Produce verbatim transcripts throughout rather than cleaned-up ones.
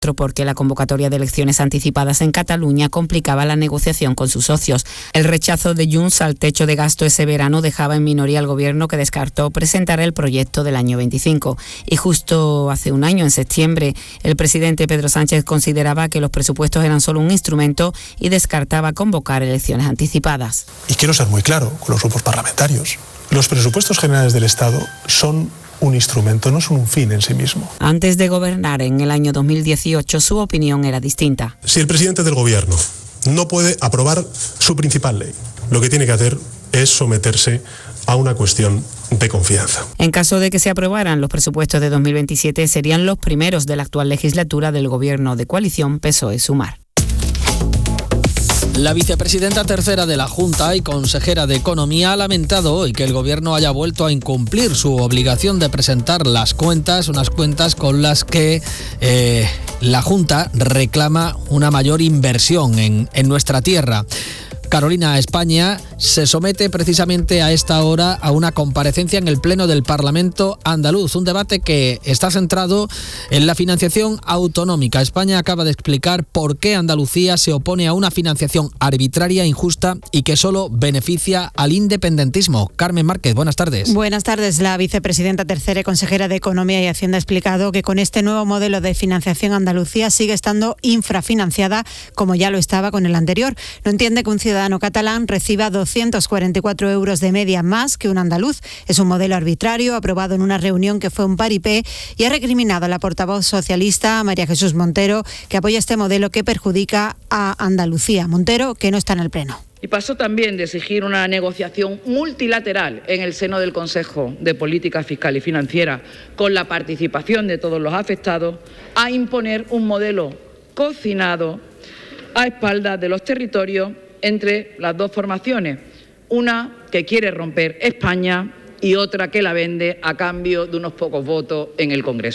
porque la convocatoria de elecciones anticipadas en Cataluña complicaba la negociación con sus socios. El rechazo de Junts al techo de gasto ese verano dejaba en minoría al gobierno, que descartó presentar el proyecto del año veinticinco. Y justo hace un año, en septiembre, el presidente Pedro Sánchez consideraba que los presupuestos eran solo un instrumento y descartaba convocar elecciones anticipadas. Y quiero ser muy claro con los grupos parlamentarios. Los presupuestos generales del Estado son un instrumento, no son un fin en sí mismo. Antes de gobernar en el año dos mil dieciocho, su opinión era distinta. Si el presidente del gobierno no puede aprobar su principal ley, lo que tiene que hacer es someterse a una cuestión de confianza. En caso de que se aprobaran los presupuestos de dos mil veintisiete, serían los primeros de la actual legislatura del gobierno de coalición P S O E-Sumar. La vicepresidenta tercera de la Junta y consejera de Economía ha lamentado hoy que el Gobierno haya vuelto a incumplir su obligación de presentar las cuentas, unas cuentas con las que eh, la Junta reclama una mayor inversión en, en nuestra tierra. Carolina España se somete precisamente a esta hora a una comparecencia en el Pleno del Parlamento andaluz, un debate que está centrado en la financiación autonómica. España acaba de explicar por qué Andalucía se opone a una financiación arbitraria, injusta y que solo beneficia al independentismo. Carmen Márquez, buenas tardes. Buenas tardes. La vicepresidenta tercera y consejera de Economía y Hacienda ha explicado que con este nuevo modelo de financiación Andalucía sigue estando infrafinanciada, como ya lo estaba con el anterior. No entiende que un ciudadano catalán reciba doscientos cuarenta y cuatro euros de media más que un andaluz. Es un modelo arbitrario aprobado en una reunión que fue un paripé, y ha recriminado a la portavoz socialista María Jesús Montero, que apoya este modelo que perjudica a Andalucía. Montero, que no está en el Pleno. Y pasó también de exigir una negociación multilateral en el seno del Consejo de Política Fiscal y Financiera con la participación de todos los afectados a imponer un modelo cocinado a espaldas de los territorios entre las dos formaciones, una que quiere romper España y otra que la vende a cambio de unos pocos votos en el Congreso.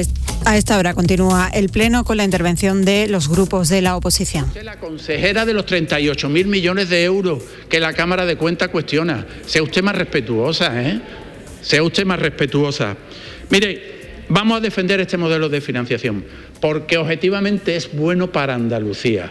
A esta hora continúa el Pleno con la intervención de los grupos de la oposición. La consejera de los treinta y ocho mil millones de euros que la Cámara de Cuentas cuestiona. Sea usted más respetuosa, ¿eh? Sea usted más respetuosa. Mire, vamos a defender este modelo de financiación porque objetivamente es bueno para Andalucía.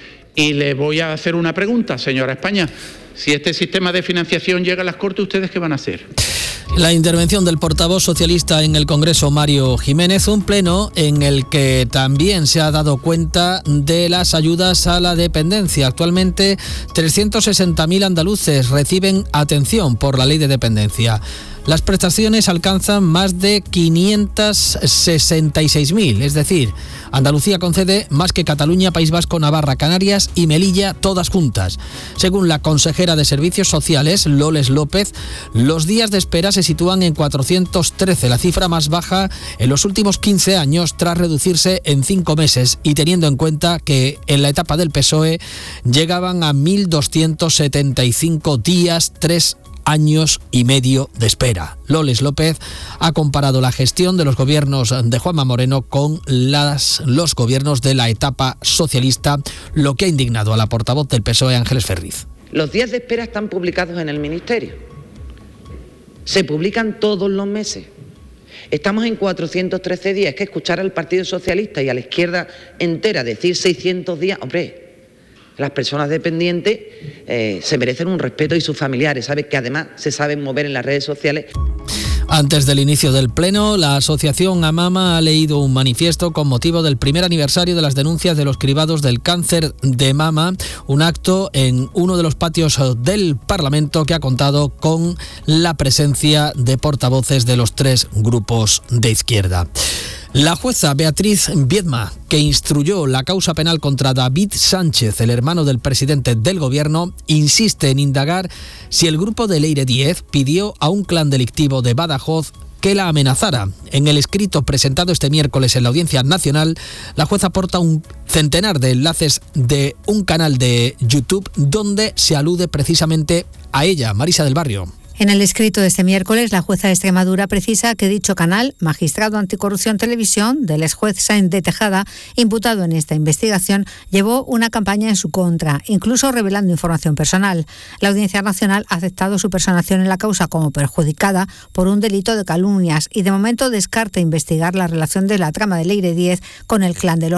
Y le voy a hacer una pregunta, señora España. Si este sistema de financiación llega a las Cortes, ¿ustedes qué van a hacer? La intervención del portavoz socialista en el Congreso, Mario Jiménez, un pleno en el que también se ha dado cuenta de las ayudas a la dependencia. Actualmente, trescientos sesenta mil andaluces reciben atención por la ley de dependencia. Las prestaciones alcanzan más de quinientos sesenta y seis mil, es decir, Andalucía concede más que Cataluña, País Vasco, Navarra, Canarias y Melilla, todas juntas. Según la consejera de Servicios Sociales, Loles López, los días de espera se sitúan en cuatrocientos trece, la cifra más baja en los últimos quince años, tras reducirse en cinco meses y teniendo en cuenta que en la etapa del P S O E llegaban a mil doscientos setenta y cinco días, tres años y medio de espera. Loles López ha comparado la gestión de los gobiernos de Juanma Moreno con las, los gobiernos de la etapa socialista, lo que ha indignado a la portavoz del P S O E, Ángeles Ferriz. Los días de espera están publicados en el Ministerio. Se publican todos los meses. Estamos en cuatrocientos trece días. Es que escuchar al Partido Socialista y a la izquierda entera decir seiscientos días, hombre, las personas dependientes eh, se merecen un respeto, y sus familiares, ¿sabe? Que además se saben mover en las redes sociales. Antes del inicio del Pleno, la asociación AMAMA ha leído un manifiesto con motivo del primer aniversario de las denuncias de los cribados del cáncer de mama, un acto en uno de los patios del Parlamento que ha contado con la presencia de portavoces de los tres grupos de izquierda. La jueza Beatriz Viedma, que instruyó la causa penal contra David Sánchez, el hermano del presidente del gobierno, insiste en indagar si el grupo de Leire Díez pidió a un clan delictivo de Badajoz que la amenazara. En el escrito presentado este miércoles en la Audiencia Nacional, la jueza aporta un centenar de enlaces de un canal de YouTube donde se alude precisamente a ella, Marisa del Barrio. En el escrito de este miércoles, la jueza de Extremadura precisa que dicho canal, Magistrado Anticorrupción Televisión, del exjuez Sáenz de Tejada, imputado en esta investigación, llevó una campaña en su contra, incluso revelando información personal. La Audiencia Nacional ha aceptado su personación en la causa como perjudicada por un delito de calumnias y de momento descarta investigar la relación de la trama de Leire Díez con el clan de los